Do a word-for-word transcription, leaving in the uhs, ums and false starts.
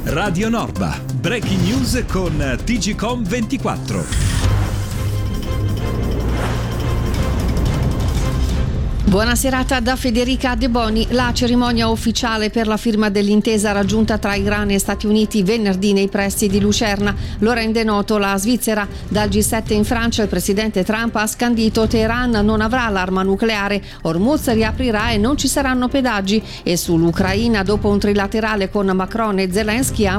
Radio Norba. Breaking news con T G Com ventiquattro. Buona serata da Federica De Boni. La cerimonia ufficiale per la firma dell'intesa raggiunta tra Iran e Stati Uniti venerdì nei pressi di Lucerna lo rende noto la Svizzera. Dal G sette in Francia il presidente Trump ha scandito: Teheran non avrà l'arma nucleare, Hormuz riaprirà e non ci saranno pedaggi. E sull'Ucraina, dopo un trilaterale con Macron e Zelensky,